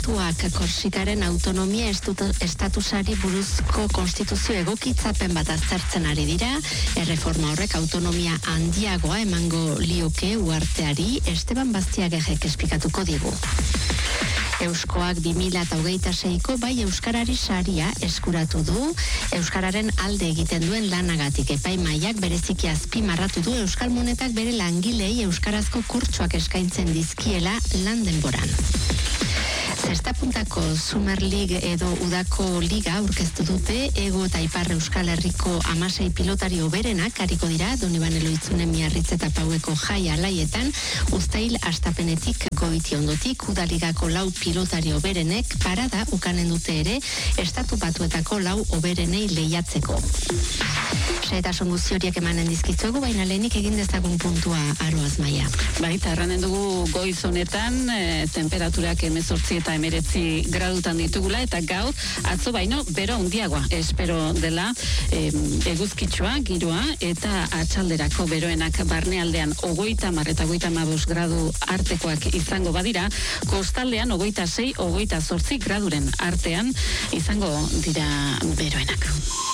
Korsikaren autonomia estatusari buruzko konstituzio egokitzapen bat aztertzen ari dira. Erreforma horrek autonomia handiagoa emango lioke uharteari. Esteban Bastiagegek esplikatuko digu. Euskoak 2026ko bai Euskarari saria eskuratu du. Euskararen alde egiten duen lanagatik epaimahaiak bereziki azpimarratu du Euskal Monetak bere langilei euskarazko kurtsoak eskaintzen dizkiela lan denboran. Zestapuntako Summer League edo Udako Liga aurkeztu dute. Hego eta Ipar Euskal Herriko 16 pilotari hoberenak ariko dira Donibane Loitzunen Miarritz eta Paueko jai alaietan. Uztail astapenetik goiti ondotik Udaligako 4 pilotari hoberenek parada ukanen dute ere Estatu Batuetako 4 hoberenei lehiatzeko. Xehetasun guzti horiek emanen dizkizuegu, baina lehenik egin dezagun puntua Aroaz Maia. Baita, erranen dugu goiz honetan, temperaturak 18 eta 19 gradutan ditugula, eta gaur atzo baino bero handiagoa espero dela, eguzkitsua, giroa, eta atxalderako beroenak barnealdean 30 eta 35 gradu artekoak izango badira, kostaldean 26, 28 graduren artean izango dira beroenak.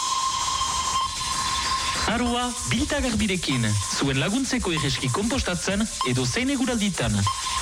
Arua, bilta garbirekin, zuen laguntzeko irreski kompostatzen edo zein eguralditan.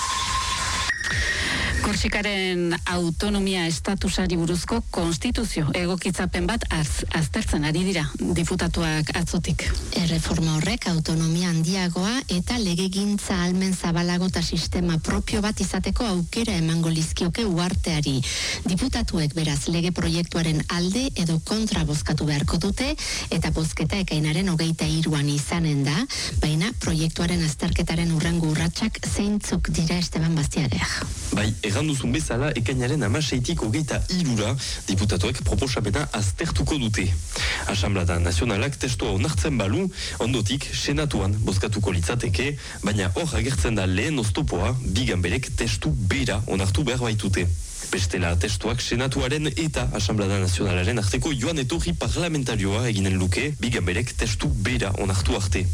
Korsikaren autonomia estatusari buruzko konstituzio egokitzapen bat aztertzen ari dira diputatuak atzotik. Erreforma horrek autonomia handiagoa eta legegintza ahalmen zabalago eta sistema propio bat izateko aukera emango lizkioke uharteari. Diputatuek beraz lege proiektuaren alde edo kontra bozkatu beharko dute eta bozketa ekainaren 23an izanen da, baina proiektuaren azterketaren hurrengo urratsak zeintzuk dira Esteban Bastiageg. Bai, erranduzun bezala ekainaren 16tik 23ra diputatuek proposamena aztertuko dute. Asamblada Nazionalak testua onartzen balu, ondotik senatuan bozkatuko litzateke, baina hor agertzen da lehen oztopoa, biganberek testu bera onartu behar baitute. Bestela testuak senatuaren eta Asamblada Nazionalaren arteko joan etorri parlamentarioa eginen luke, biganberek testu bera onartu arte.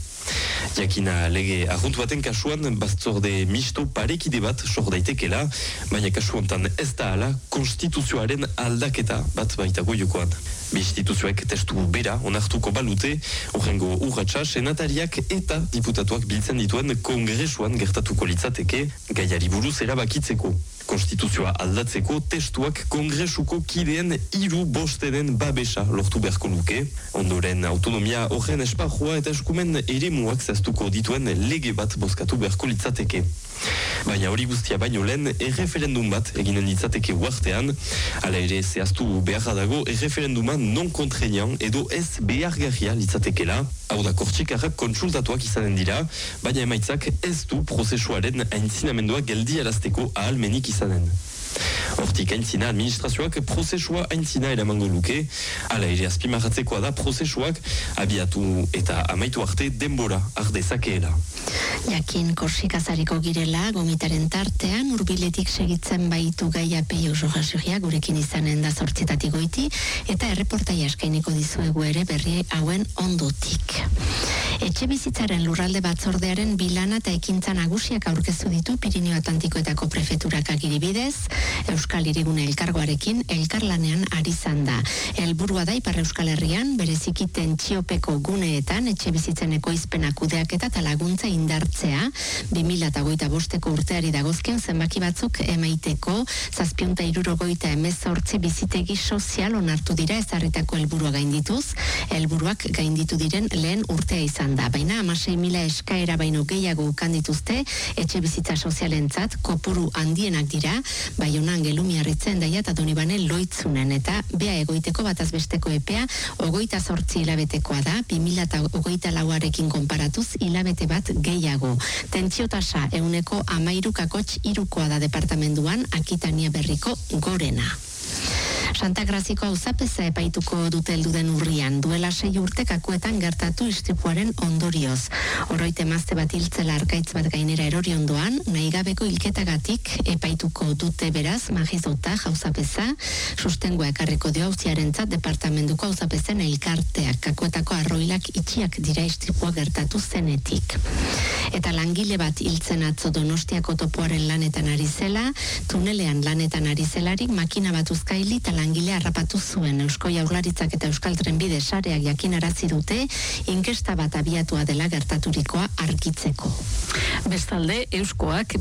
Jakina lege arrunt baten kasuan batzorde misto parekide bat sor daitekela, baina kasu hontan ez da hala konstituzioaren aldaketa bat baitago jokoan. Bi instituzioek testu bera onartuko balute, horrengo urratsa senatariak eta diputatuak biltzen dituen kongresuan gertatuko litzateke gaiari buruz erabakitzeko. Konstituzioa aldatzeko testuak kongresuko kideen 3/5 babesa lortu beharko luke. Ondoren autonomia horren esparrua eta eskumen eremuak zehaztuko dituen lege bat bozkatu beharko litzateke. Baina hori guztia baino lehen erreferendum bat eginen litzateke uartean, hala ere zehaztu beharra dago erreferenduma non kontrenian edo ez behargarria litzatekela, hau da Korsikarrak kontsultatuak izanen dira, baina emaitzak ez du prozesuaren aintzinamendua geldiarazteko ahalmenik izanen. Hortik aintzina administrazioak prozesua aintzina eramango luke, hala ere azpimarratzekoa da prozesuak abiatu eta amaitu arte denbora ardezakeela. Jakin Korsikazariko girela, gomitaren tartean, hurbiletik segitzen baitu gaia Peio Jojasuria gurekin izanen da 8 goiti, eta erreportaia eskainiko dizuegu ere berri hauen ondotik. Etxe bizitzaren lurralde batzordearen bilana eta ekintza nagusiak aurkeztu ditu Pirinio Atlantikoetako prefeturak agiribidez, Euskal Hirigune elkargoarekin elkarlanean ari zan da. Helburua da Ipar Euskal Herrian, bereziki tentsiopeko guneetan etxe bizitzen ekoizpena kudeaketa eta laguntza indartzea, 2025ko urteari dagozkion zenbaki batzuk emaiteko, 768 bizitegi sozial onartu dira ezarritako helburua gaindituz, helburuak gainditu diren lehen urtea izan da, baina 16.000 eskaera baino gehiago ukan dituzte, etxe bizitza sozialentzat kopuru handienak dira, Baionan Gelu Miarritzen Daia eta Donibane Loitzunen, eta bea egoiteko batazbesteko epea 28 hilabetekoa da, 2024arekin konparatuz hilabete bat gehiago. Tentsio tasa 13,3% da departamenduan, Akitania Berriko gorena. Santa Graziko auzapeza epaituko dute helduden urrian, duela 6 urte kakuetan gertatu istripuaren ondorioz. Oroit emazte bat hiltzela arkaitz bat gainera erori ondoan, nahigabeko hilketagatik epaituko dute beraz magizota auzapeza, sustengoa ekarriko dio auziarentzat departamentuko auzapezen elkarteak, kakuetako arroilak itxiak dira istripua gertatu zenetik. Eta langile bat hiltzen atzo Donostiako topoaren lanetan ari zela, tunelean lanetan ari zelarik makina bat uzkaili eta langile harrapatu zuen. Eusko Jaurlaritzak eta Euskal Trenbide sareak jakinarazi dute inkesta bat abiatua dela gertaturikoa argitzeko. Bestalde, Euskoak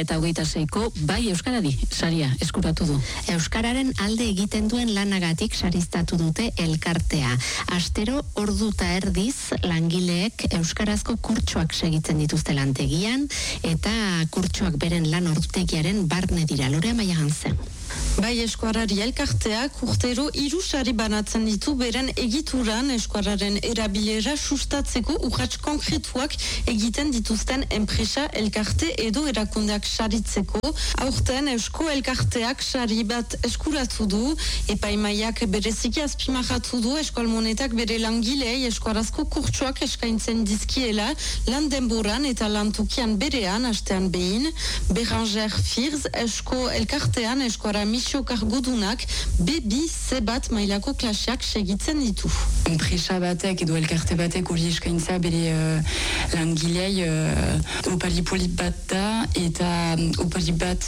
2026ko bai Euskarari saria eskuratu du. Euskararen alde egiten duen lanagatik sariztatu dute elkartea. Astero ordu eta erdiz langileek euskarazko kurtsoak segitzen dituzte lantegian eta kurtsoak beren lan ordutegiaren barne dira. Lorea Maia Hansen. Bai, eskuarari elkarteak urtero 3 sari banatzen ditu beren egituran eskuararen erabilera sustatzeko urrats konkretuak egiten dituzten enpresa elkarte edo erakundeak saritzeko. Aurten Eusko elkarteak sari bat eskuratu du, epaimaiak bereziki azpimarratu du eskualmonetak bere langilei eskuarazko kurtsoak eskaintzen dizkiela lan denboran eta lantukian berean astean behin. Beranger Firz Eusko elkartean eskuara misio kargudunak B2 C1 mailako klaseak segitzen ditu. Enpresa batek edo elkarte batek hori eskaintza bere langilei opari polit bat da eta opari bat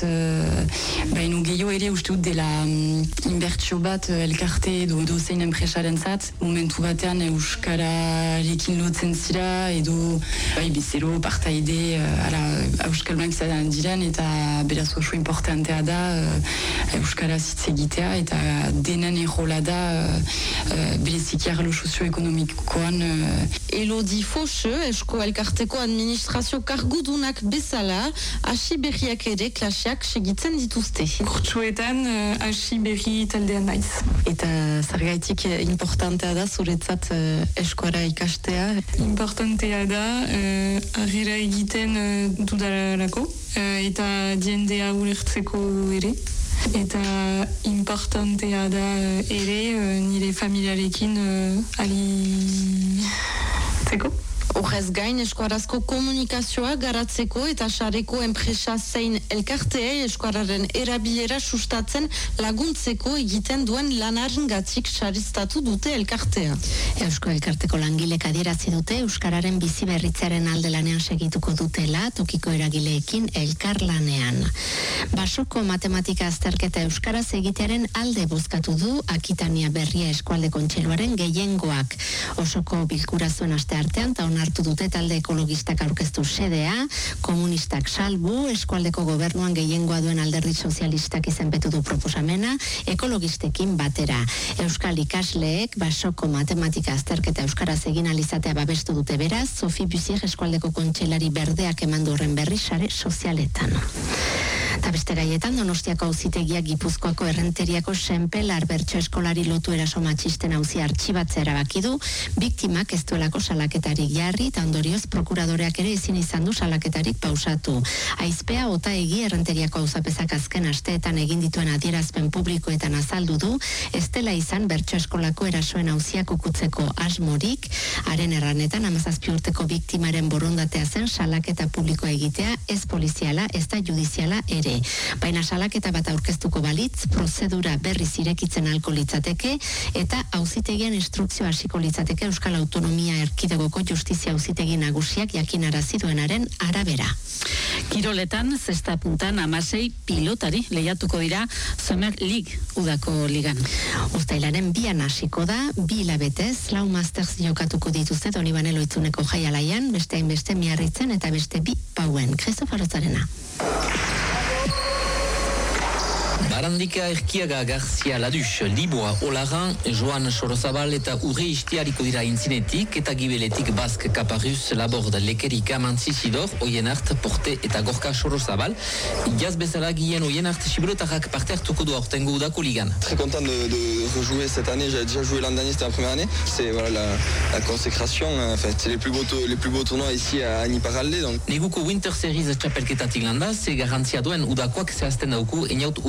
baino gehiago ere uste dut dela inbertsio bat elkarte edo zein enpresaren zat, momentu batean euskararekin lotzen zira edo bai bezero partaide euskaldunak zaten diren eta beraz oso importantea da euskara hitz egitea eta denen errola da bereziki arlo sozioekonomikoan. Elodi Foxe, Eusko elkarteko administrazio kargudunak bezala, hasi berriak ere klaseak segitzen dituzte. Kurtsuetan hasi berri taldean naiz. Eta zergaitik importantea da zuretzat eskuara ikastea? Importantea da harrera egiten dudarako eta jendea ulertzeko ere. Eta importantea da ere nire familiarekin alitzeko. Horrez gain, eskuarazko komunikazioa garatzeko eta sareko enpresa zein elkarteei eskuararen erabilera sustatzen laguntzeko egiten duen lanarengatik sariztatu dute elkartea. Eusko elkarteko langilek adierazi dute euskararen bizi berritzearen alde lanean segituko dutela tokiko eragileekin elkarlanean. Basoko matematika azterketa euskaraz egitearen alde bozkatu du Akitania Berria eskualde kontseluaren gehiengoak. Osoko bilkura zuen asteartean ta hartu dute talde ekologistak aurkeztu sedea, komunistak salbu, eskualdeko gobernuan gehiengoa duen alderdi sozialistak izenpetu du proposamena, ekologistekin batera. Euskal ikasleek basoko matematika azterketa euskaraz egin alizatea babestu dute beraz, Sofi Busier eskualdeko kontseilari berdeak emandu horren berri sare sozialetan. Eta beste gaietan, Donostiako auzitegiak Gipuzkoako errenteriako Senpelar bertso eskolari lotu eraso matxisten auzia artxibatzea erabaki du, biktimak ez duelako salaketarik jarri eta ondorioz prokuradoreak ere ezin izan du salaketarik pausatu. Aizpea Otaegi errenteriako auzapezak azken asteetan egin dituen adierazpen publikoetan azaldu du, ez dela izan bertso eskolako erasoen auziak ukutzeko asmorik, haren erranetan 17 urteko biktimaren borondatea zen salaketa publikoa egitea, ez poliziala, ez da judiziala ere. Baina salaketa bat aurkeztuko balitz, prozedura berriz irekitzen ahalko litzateke eta auzitegian instrukzio hasiko litzateke Euskal Autonomia Erkidegoko Justizia Auzitegi Nagusiak jakinarazi duenaren arabera. Kiroletan, zesta puntan 16 pilotari lehiatuko dira Summer League udako ligan. Uztailaren 2 hasiko da, 2 hilabetez, 4 Masters jokatuko dituzte Donibane Loitzuneko jaialaian, beste hainbeste Miarritzen eta beste 2 Pauen. Kristofarozarena. Barandika Erkiaga Garzia Ladus, Liboa Olaran, Joan Sorozabal eta Urre Istiariko dira intzinetik eta gibeletik Bask Kaparuz, Labord, Lekerika, Mantzizidor, Oienart, Porte eta Gorka Sorozabal. Igaz bezala gien Oienart Siberotarrak parte hartuko du aurtengo udako ligan. Très content de rejouer cette année, j'ai déjà joué l'an dernier, c'était la première année. C'est voilà, la consécration, en fait, c'est les plus beaux tournois ici à Niparalde. Donc. Neguko Winter Series txapelketatik landa, ze garantzia duen udakoak zehazten dauku eniaut Urre Istik.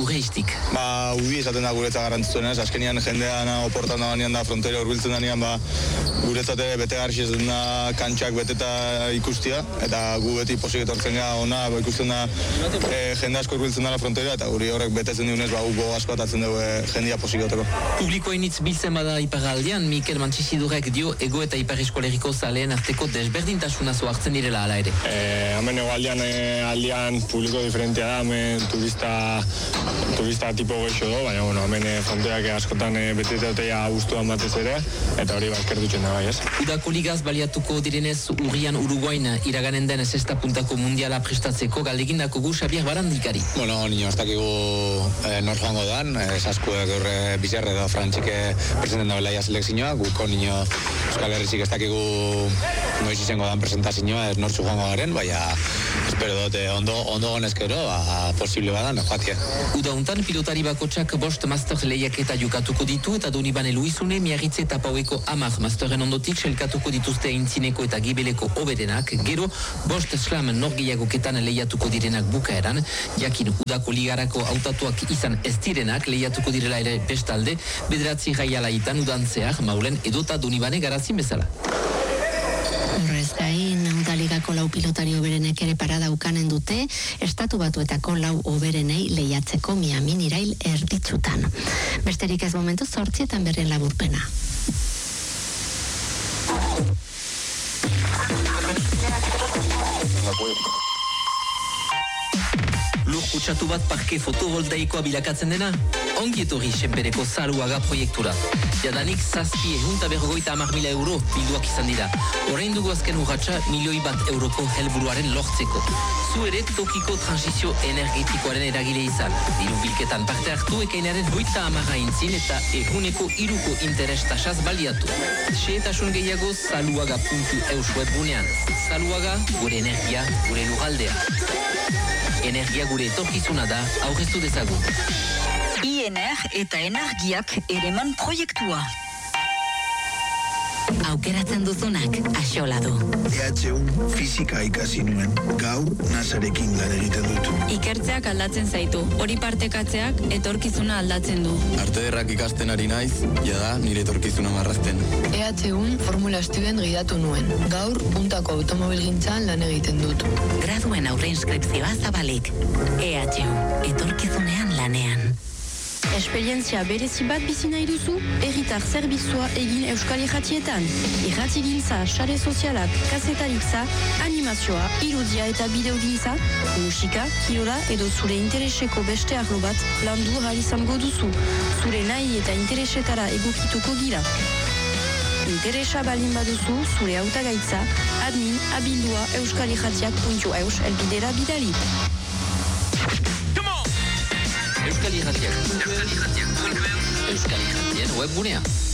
aldetik. Ubi esaten da guretzat garrantzitsuena, azkenean jendean oportan da frontera hurbiltzen denean, guretzat bete garrisi da kantxak beteta ikustia, eta gu beti posik etortzen gara ona, ikusten da jende asko hurbiltzen dela frontera, eta guri horrek betetzen diunez, gu asko atatzen dugu jendia posik egoteko. Publikoainitz biltzen bada iparraldean, Mikel Mantxizidurek dio ego eta ipar eskolegiko zaleen arteko desberdintasuna hartzen direla ala ere. Hemen aldean publiko diferentea da, hemen turista tipo goixo do, baina hemen fronterak askotan betete dutea guztuan batez ere, eta hori eskertutzen da bai, ez? Udako ligaz baliatuko direnez urrian Uruguain iraganen den sexta puntako mundiala prestatzeko galdegindako gu Xabier Barandikari. Nino, ez dakigu nor joango dan, esaskuek horre bizarre edo frantxike presenten da belaia selekzioa, guko nino Euskal Herrizik ez dakigu noiz izango dan presentazioa, ez nortzu joango garen, baina espero dut ondo gonezkero, posible badan, joatia. Udauntan pilotari bakotxak bost master lehiaketa jokatuko ditu eta Donibane Luizune Miarritze eta Paueko 10 masteren ondotik selkatuko dituzte aintzineko eta gibeleko oberenak, gero bost slam norgehiagoketan lehiatuko direnak bukaeran, jakin udako ligarako hautatuak izan ez direnak lehiatuko direla ere bestalde, bederatzi jaialaitan udantzeak maulen edota Donibane garazin bezala. Horrez gain, udaligako 4 pilotari oberenek ere parada ukanen dute, Estatu Batuetako 4 oberenei lehiatzeko Miamin irail erditzutan. Besterik ez momentu 8 berrien laburpena. Lur kutsatu bat parke fotovoltaikoa bilakatzen dena? Ongi etorri Senpereko Zaluaga proiektura. Jadanik 750.000 euro bilduak izan dira. Orain dugu azken urratsa €1.000.000 euroko helburuaren lortzeko. Zu ere tokiko transizio energetikoaren eragile izan. Diru bilketan parte hartu ekainaren 30 aintzin eta eguneko 3ko interes tasaz baliatu. Xehetasun gehiago zaluaga.eus webgunean. Zaluaga, gure energia, gure lurraldea. Energia gure etorkizuna da, aurreztu dezagun. INR eta energiak ereman proiektua. Aukeratzen duzunak, Axola du. EHU fizika ikasi nuen, gaur nasarekin lan egiten dut. Ikertzeak aldatzen zaitu, hori partekatzeak etorkizuna aldatzen du. Arte derrak ikasten ari naiz, jada nire etorkizuna marrazten. EHUn formula estudien gidatu nuen, gaur puntako automobilgintzan lan egiten dut. Graduen aurre inskripzioa zabalik. EHU, etorkizunean lanean. Esperientzia berezi bat bizi nahi duzu, herritar zerbizua egin Euskal Irratietan. Irratigintza, sare sozialak, kazetaritza, animazioa, irudia eta bideogintza, musika, kirola edo zure intereseko beste arlo bat landu ahal izango duzu. Zure nahi eta interesetara egokituko gira. Interesa balin baduzu, zure hautagaitza, admin@abildua euskalirratiak.eus elbidera bidali. Euskal Irratiak. Euskal Irratien webgunea.